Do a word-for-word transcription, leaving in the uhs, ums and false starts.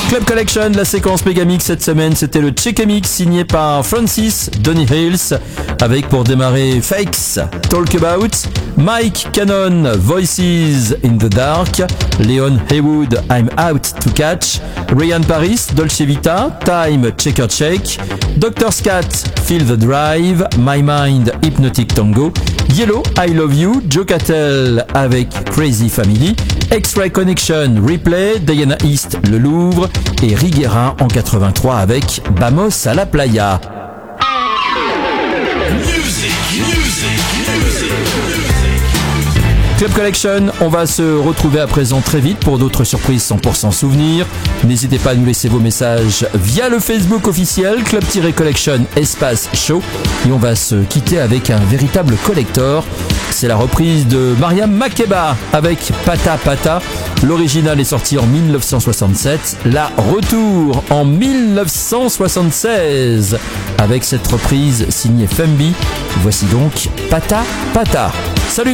Club Collection, la séquence Megamix cette semaine, c'était le Check Mix signé par Francis Donny Hills avec pour démarrer Fakes, Talk About, Mike Cannon, Voices in the Dark, Leon Haywood, I'm Out to Catch, Ryan Paris, Dolce Vita, Time, Checker Check, doctor Scat, Feel the Drive, My Mind, Hypnotic Tango, Yellow, I Love You, Joe Cattel avec Crazy Family, X-Ray Connection, Replay, Diana East, Le Louvre et Riguera en quatre-vingt-trois avec Vamos a la Playa. Music, music, music. Club Collection, on va se retrouver à présent très vite pour d'autres surprises cent pour cent souvenirs. N'hésitez pas à nous laisser vos messages via le Facebook officiel Club-Collection Espace Show. Et on va se quitter avec un véritable collector. C'est la reprise de Mariam Makeba avec Pata Pata. L'original est sorti en dix-neuf cent soixante-sept. La retour en dix-neuf cent soixante-seize avec cette reprise signée Fembi. Voici donc Pata Pata.